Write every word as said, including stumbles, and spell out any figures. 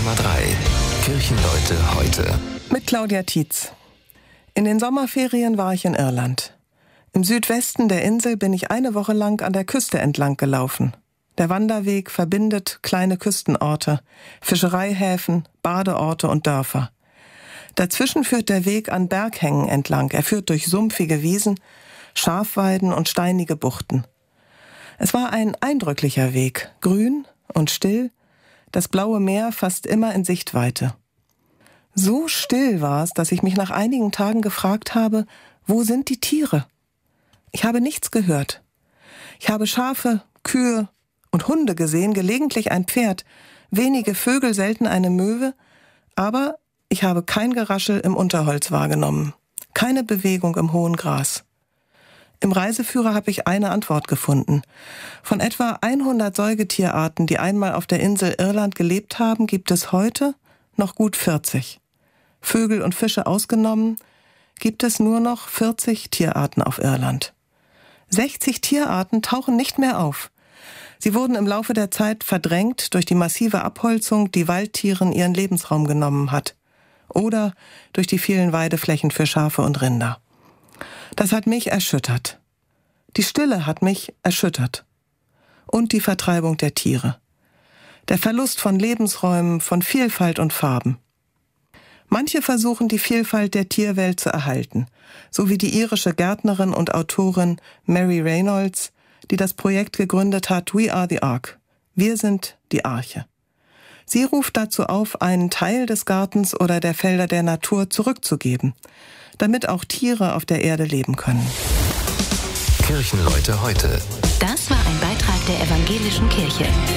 Komma drei. Kirchenleute heute. Mit Claudia Tietz. In den Sommerferien war ich in Irland. Im Südwesten der Insel bin ich eine Woche lang an der Küste entlang gelaufen. Der Wanderweg verbindet kleine Küstenorte, Fischereihäfen, Badeorte und Dörfer. Dazwischen führt der Weg an Berghängen entlang. Er führt durch sumpfige Wiesen, Schafweiden und steinige Buchten. Es war ein eindrücklicher Weg, grün und still, das blaue Meer fast immer in Sichtweite. So still war es, dass ich mich nach einigen Tagen gefragt habe, wo sind die Tiere? Ich habe nichts gehört. Ich habe Schafe, Kühe und Hunde gesehen, gelegentlich ein Pferd, wenige Vögel, selten eine Möwe, aber ich habe kein Geraschel im Unterholz wahrgenommen, keine Bewegung im hohen Gras. Im Reiseführer habe ich eine Antwort gefunden. Von etwa hundert Säugetierarten, die einmal auf der Insel Irland gelebt haben, gibt es heute noch gut vierzig. Vögel und Fische ausgenommen, gibt es nur noch vierzig Tierarten auf Irland. sechzig Tierarten tauchen nicht mehr auf. Sie wurden im Laufe der Zeit verdrängt durch die massive Abholzung, die Waldtieren ihren Lebensraum genommen hat. Oder durch die vielen Weideflächen für Schafe und Rinder. Das hat mich erschüttert. Die Stille hat mich erschüttert. Und die Vertreibung der Tiere. Der Verlust von Lebensräumen, von Vielfalt und Farben. Manche versuchen, die Vielfalt der Tierwelt zu erhalten, so wie die irische Gärtnerin und Autorin Mary Reynolds, die das Projekt gegründet hat We Are the Ark. Wir sind die Arche. Sie ruft dazu auf, einen Teil des Gartens oder der Felder der Natur zurückzugeben, damit auch Tiere auf der Erde leben können. Kirchenleute heute. Das war ein Beitrag der Evangelischen Kirche.